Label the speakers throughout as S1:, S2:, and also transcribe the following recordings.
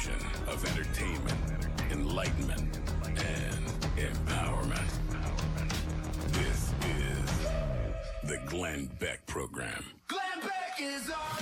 S1: combination of entertainment, enlightenment, and empowerment. This is the Glenn Beck Program.
S2: Glenn Beck is on.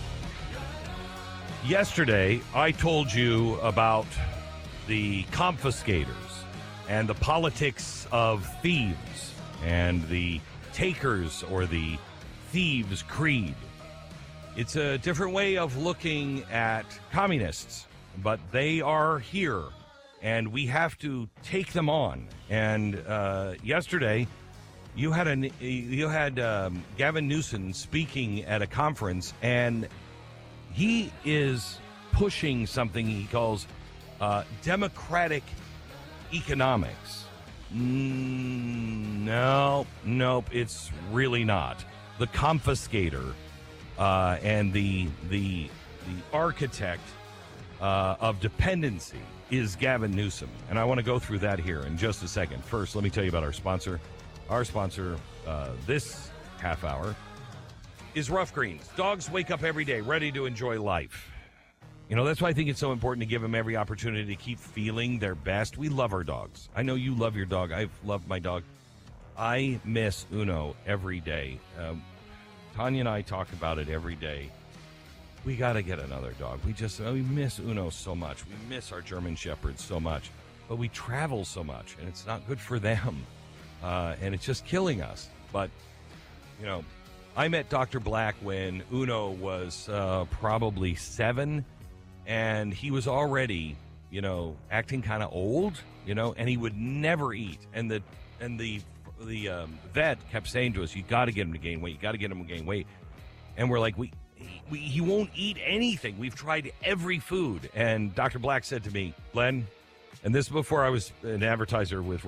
S3: Yesterday, I told you about the confiscators and the politics of thieves and the takers or the thieves' creed. It's a different way of looking at communists, but they are here, and we have to take them on. And yesterday, you had Gavin Newsom speaking at a conference, and he is pushing something he calls democratic economics. Nope, it's really not. The confiscator and the architect of dependency is Gavin Newsom. And I want to go through that here in just a second. First, let me tell you about our sponsor. Our sponsor this half hour is Rough Greens. Dogs wake up every day ready to enjoy life. You know, that's why I think it's so important to give them every opportunity to keep feeling their best. We love our dogs. I know you love your dog. I've loved my dog. I miss Uno every day. Tanya and I talk about it every day. We got to get another dog. We miss Uno so much. We miss our German Shepherds so much. But we travel so much, and it's not good for them. And it's just killing us. But, you know, I met Dr. Black when Uno was probably 7, and he was already, you know, acting kind of old, you know, and he would never eat. And the vet kept saying to us, "You got to get him to gain weight. You got to get him to gain weight." And we're like, he won't eat anything. We've tried every food. And Dr. Black said to me, "Glenn," and this is before I was an advertiser with